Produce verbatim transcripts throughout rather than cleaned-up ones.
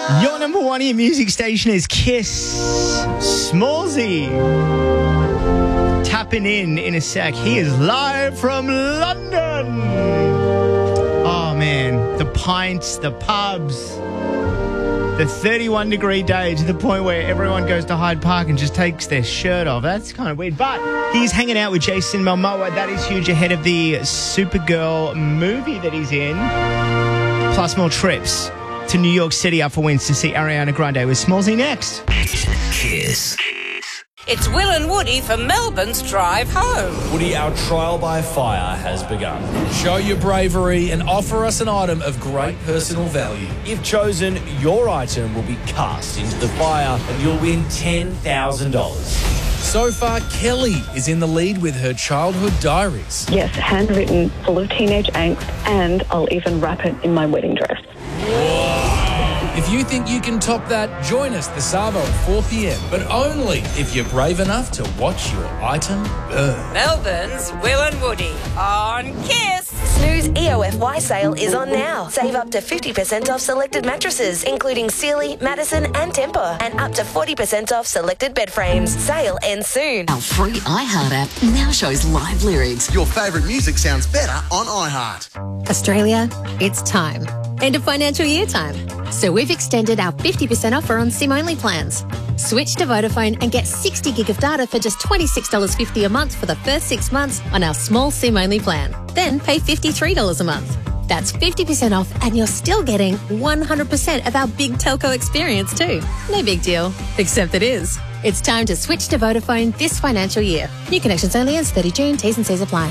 Your number one hit music station is Kiss. Smallzy. Tapping in in a sec. He is live from London. Oh, man. The pints, the pubs, the thirty-one degree day to the point where everyone goes to Hyde Park and just takes their shirt off. That's kind of weird. But he's hanging out with Jason Momoa. That is huge ahead of the Supergirl movie that he's in. Plus more trips to New York City up for wins to see Ariana Grande with Smallzy next. Kiss. It's Will and Woody for Melbourne's Drive Home. Woody, our trial by fire has begun. Show your bravery and offer us an item of great personal value. If chosen, your item will be cast into the fire and you'll win ten thousand dollars. So far, Kelly is in the lead with her childhood diaries. Yes, handwritten, full of teenage angst, and I'll even wrap it in my wedding dress. If you think you can top that, join us this Savo at four p.m, but only if you're brave enough to watch your item burn. Melbourne's Will and Woody on Kiss. Snooze E O F Y sale is on now. Save up to fifty percent off selected mattresses, including Sealy, Madison and Tempur, and up to forty percent off selected bed frames. Sale ends soon. Our free iHeart app now shows live lyrics. Your favourite music sounds better on iHeart. Australia, it's time. End of financial year time. So we've extended our fifty percent offer on SIM-only plans. Switch to Vodafone and get sixty gig of data for just twenty-six dollars fifty a month for the first six months on our small SIM-only plan. Then pay fifty-three dollars a month. That's fifty percent off and you're still getting one hundred percent of our big telco experience too. No big deal, except it is. It's time to switch to Vodafone this financial year. New connections only ends thirtieth of June. T's and C's apply.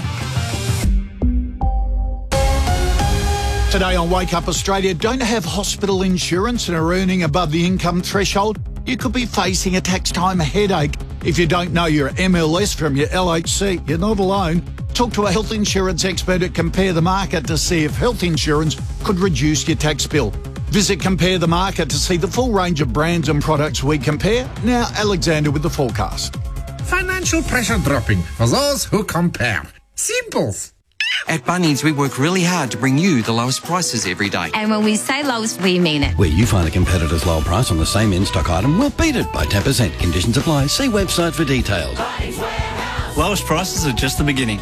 Today on Wake Up Australia, don't have hospital insurance and are earning above the income threshold? You could be facing a tax time headache. If you don't know your M L S from your L H C, you're not alone. Talk to a health insurance expert at Compare the Market to see if health insurance could reduce your tax bill. Visit Compare the Market to see the full range of brands and products we compare. Now, Alexander with the forecast. Financial pressure dropping for those who compare. Simple. At Bunnings, we work really hard to bring you the lowest prices every day. And when we say lowest, we mean it. Where you find a competitor's low price on the same in-stock item, we'll beat it by ten percent. Conditions apply. See website for details. Lowest prices are just the beginning.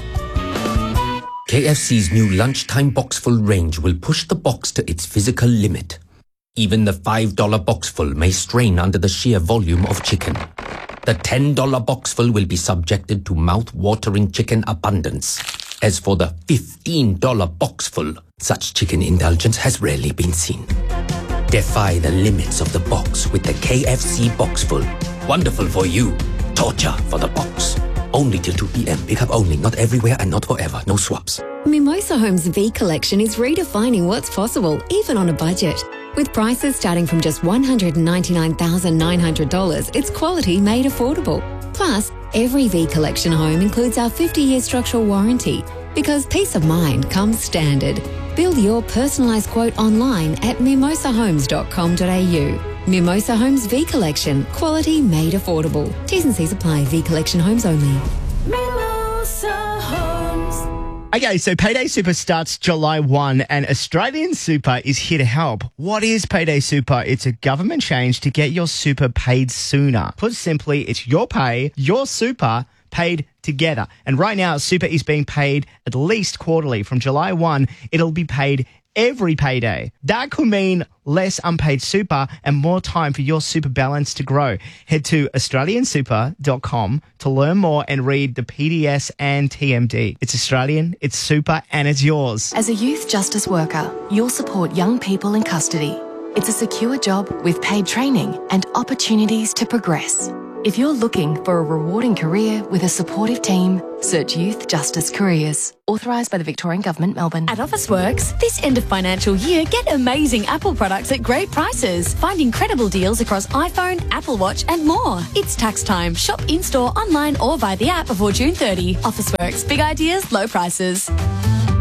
K F C's new lunchtime boxful range will push the box to its physical limit. Even the five dollar boxful may strain under the sheer volume of chicken. The ten dollar boxful will be subjected to mouth-watering chicken abundance. As for the fifteen dollar boxful, such chicken indulgence has rarely been seen. Defy the limits of the box with the K F C Boxful. Wonderful for you, torture for the box. Only till two p.m. Pick up only, not everywhere and not forever. No swaps. Mimosa Homes V Collection is redefining what's possible, even on a budget. With prices starting from just one hundred ninety-nine thousand nine hundred dollars, it's quality made affordable. Plus, every V Collection home includes our fifty-year structural warranty, because peace of mind comes standard. Build your personalised quote online at mimosa homes dot com dot a u. Mimosa Homes V Collection, quality made affordable. T's and C's apply. V Collection homes only. Mimosa Homes. Okay, so Payday Super starts July first and Australian Super is here to help. What is Payday Super? It's a government change to get your super paid sooner. Put simply, it's your pay, your super, paid together. And right now, super is being paid at least quarterly. From July first, it'll be paid every payday. That could mean less unpaid super and more time for your super balance to grow. Head to australian super dot com to learn more and read the P D S and T M D. It's Australian, it's super, and it's yours. As a youth justice worker, you'll support young people in custody. It's a secure job with paid training and opportunities to progress. If you're looking for a rewarding career with a supportive team, search Youth Justice Careers. Authorised by the Victorian Government, Melbourne. At Officeworks, this end of financial year, get amazing Apple products at great prices. Find incredible deals across iPhone, Apple Watch and more. It's tax time. Shop in-store, online or via the app before June thirtieth. Officeworks. Big ideas, low prices.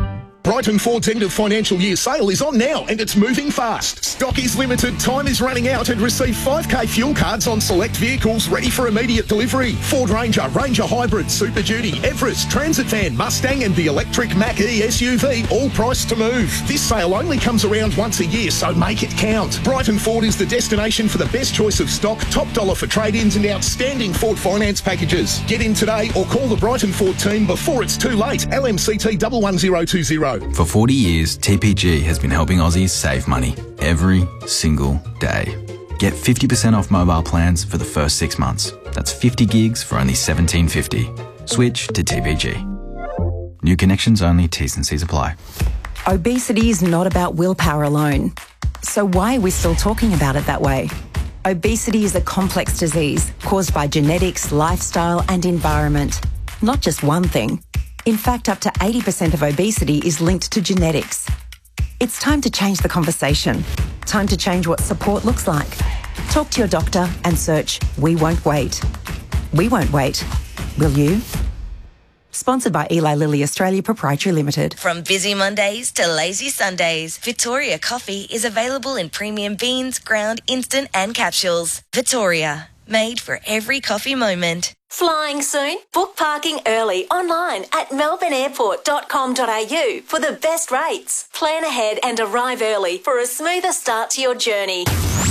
Brighton Ford's end of financial year sale is on now and it's moving fast. Stock is limited, time is running out, and receive five K fuel cards on select vehicles ready for immediate delivery. Ford Ranger, Ranger Hybrid, Super Duty, Everest, Transit Van, Mustang and the electric Mach-E S U V, all priced to move. This sale only comes around once a year, so make it count. Brighton Ford is the destination for the best choice of stock, top dollar for trade-ins and outstanding Ford finance packages. Get in today or call the Brighton Ford team before it's too late. L M C T one one zero two zero. For forty years, T P G has been helping Aussies save money every single day. Get fifty percent off mobile plans for the first six months. That's fifty gigs for only seventeen fifty. Switch to T P G. New connections only, T's and C's apply. Obesity is not about willpower alone. So why are we still talking about it that way? Obesity is a complex disease caused by genetics, lifestyle and environment. Not just one thing. In fact, up to eighty percent of obesity is linked to genetics. It's time to change the conversation. Time to change what support looks like. Talk to your doctor and search We Won't Wait. We won't wait. Will you? Sponsored by Eli Lilly Australia Proprietary Limited. From busy Mondays to lazy Sundays, Victoria Coffee is available in premium beans, ground, instant and capsules. Victoria, made for every coffee moment. Flying soon? Book parking early online at melbourne airport dot com dot a u for the best rates. Plan ahead and arrive early for a smoother start to your journey.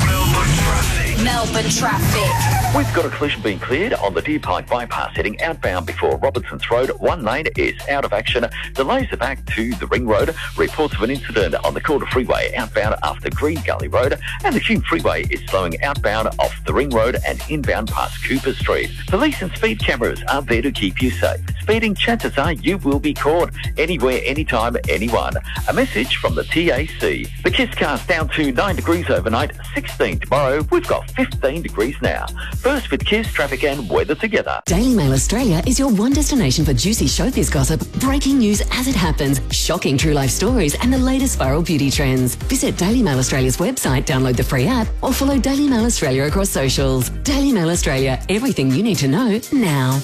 Melbourne traffic. We've got a collision being cleared on the Deer Park bypass heading outbound before Robertson's Road. One lane is out of action. Delays are back to the Ring Road. Reports of an incident on the Calder Freeway outbound after Green Gully Road. And the Hume Freeway is slowing outbound off the Ring Road and inbound past Cooper Street. Police and speed cameras are there to keep you safe. Speeding, chances are you will be caught anywhere, anytime, anyone. A message from the T A C. The Kiss cast down to nine degrees overnight, sixteen tomorrow. We've got fifteen degrees now. First with Kiss, traffic and weather together. Daily Mail Australia is your one destination for juicy showbiz gossip, breaking news as it happens, shocking true life stories and the latest viral beauty trends. Visit Daily Mail Australia's website, download the free app or follow Daily Mail Australia across socials. Daily Mail Australia, everything you need to know now.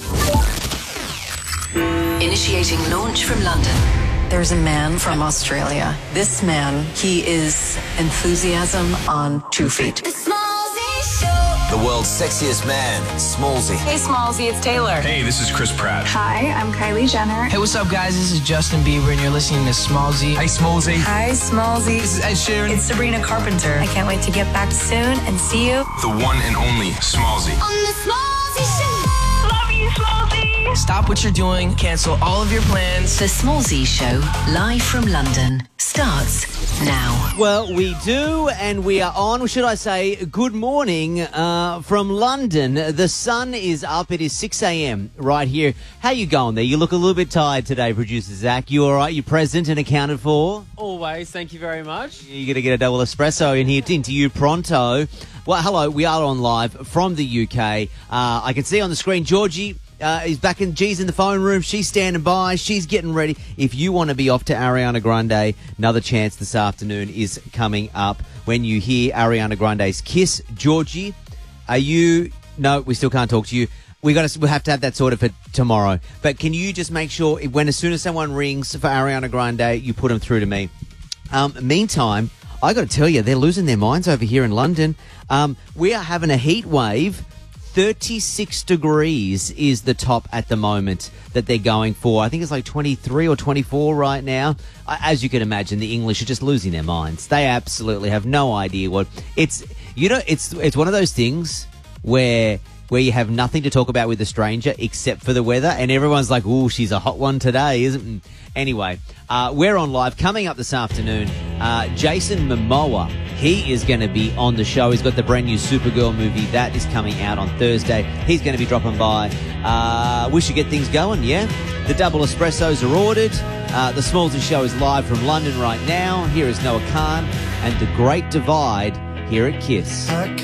Initiating launch from London. There's a man from Australia. This man, he is enthusiasm on two feet. The world's sexiest man, Smallsy. Hey, Smallsy, it's Taylor. Hey, this is Chris Pratt. Hi, I'm Kylie Jenner. Hey, what's up, guys? This is Justin Bieber, and you're listening to Smallsy. Hey, Smallsy. Hi, Smallsy. This is Ed Sheeran. It's Sabrina Carpenter. I can't wait to get back soon and see you. The one and only Smallsy. On the Smallsy Show. Love you, Smallsy. Stop what you're doing. Cancel all of your plans. The Smallsy Show, live from London, starts now. Well, we do, and we are on, should I say, good morning uh, from London. The sun is up. It is six a.m. right here. How you going there? You look a little bit tired today, producer Zach. You all right? You present and accounted for? Always. Thank you very much. You're going to get a double espresso in here into you pronto. Well, hello. We are on live from the U K. Uh, I can see on the screen Georgie Uh, he's back in. G's in the phone room. She's standing by. She's getting ready. If you want to be off to Ariana Grande, another chance this afternoon is coming up. When you hear Ariana Grande's Kiss, Georgie, are you? No, we still can't talk to you. We got to. We have to have that sorted for tomorrow. But can you just make sure when as soon as someone rings for Ariana Grande, you put them through to me. Um, meantime, I got to tell you, they're losing their minds over here in London. Um, we are having a heat wave. thirty-six degrees is the top at the moment that they're going for. I think it's like twenty-three or twenty-four right now. As you can imagine, the English are just losing their minds. They absolutely have no idea what it's. You know, it's it's one of those things where where you have nothing to talk about with a stranger except for the weather, and everyone's like, "Ooh, she's a hot one today, isn't?" Anyway, uh, we're on live. Coming up this afternoon, uh, Jason Momoa. He is going to be on the show. He's got the brand new Supergirl movie. That is coming out on Thursday. He's going to be dropping by. Uh, we should get things going, yeah? The double espressos are ordered. Uh, the Smallsy Show is live from London right now. Here is Noah Khan and The Great Divide here at Kiss.